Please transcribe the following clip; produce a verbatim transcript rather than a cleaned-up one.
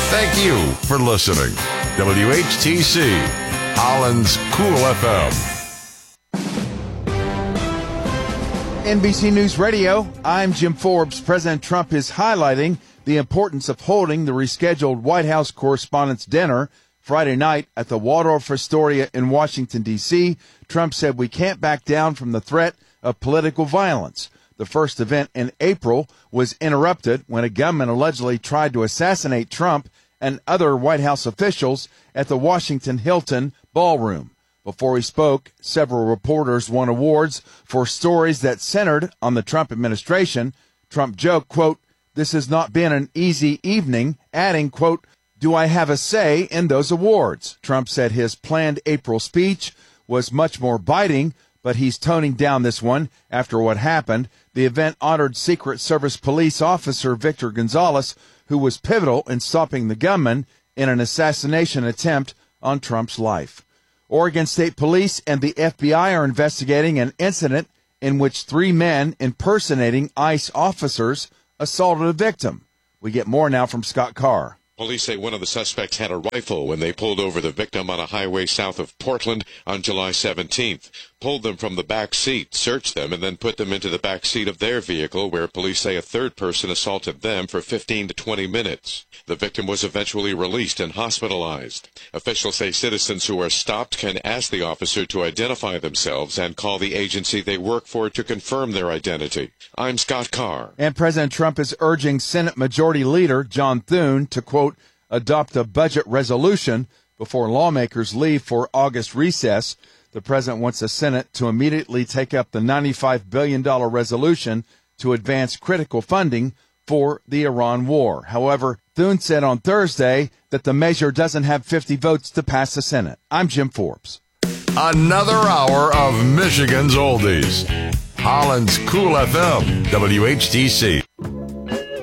Thank you for listening. W H T C, Holland's Cool F M. N B C News Radio, I'm Jim Forbes. President Trump is highlighting the importance of holding the rescheduled White House Correspondents' Dinner Friday night at the Waldorf Astoria in Washington, D C Trump said we can't back down from the threat of political violence. The first event in April was interrupted when a gunman allegedly tried to assassinate Trump and other White House officials at the Washington Hilton Ballroom. Before he spoke, several reporters won awards for stories that centered on the Trump administration. Trump joked, quote, "This has not been an easy evening," adding, quote, "Do I have a say in those awards?" Trump said his planned April speech was much more biting, but he's toning down this one after what happened. The event honored Secret Service police officer Victor Gonzalez, who was pivotal in stopping the gunman in an assassination attempt on Trump's life. Oregon State Police and the F B I are investigating an incident in which three men impersonating ICE officers assaulted a victim. We get more now from Scott Carr. Police say one of the suspects had a rifle when they pulled over the victim on a highway south of Portland on July seventeenth. Pulled them from the back seat, searched them, and then put them into the back seat of their vehicle, where police say a third person assaulted them for fifteen to twenty minutes. The victim was eventually released and hospitalized. Officials say citizens who are stopped can ask the officer to identify themselves and call the agency they work for to confirm their identity. I'm Scott Carr. And President Trump is urging Senate Majority Leader John Thune to, quote, adopt a budget resolution before lawmakers leave for August recess. The president wants the Senate to immediately take up the ninety-five billion dollars resolution to advance critical funding for the Iran war. However, Thune said on Thursday that the measure doesn't have fifty votes to pass the Senate. I'm Jim Forbes. Another hour of Michigan's Oldies. Holland's Cool F M, W H T C.